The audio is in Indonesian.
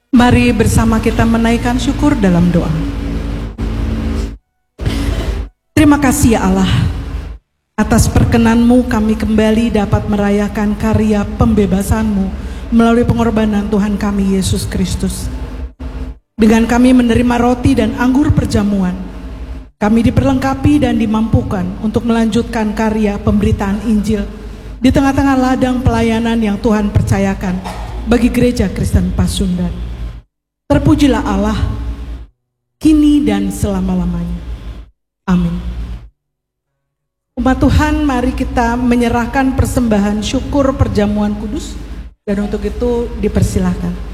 Mari bersama kita menaikkan syukur dalam doa. Terima kasih ya Allah, atas perkenan-Mu kami kembali dapat merayakan karya pembebasan-Mu melalui pengorbanan Tuhan kami Yesus Kristus. Dengan kami menerima roti dan anggur perjamuan, kami diperlengkapi dan dimampukan untuk melanjutkan karya pemberitaan Injil di tengah-tengah ladang pelayanan yang Tuhan percayakan bagi Gereja Kristen Pasundan. Terpujilah Allah, kini dan selama-lamanya. Amin. Umat Tuhan, mari kita menyerahkan persembahan syukur perjamuan kudus, dan untuk itu dipersilahkan.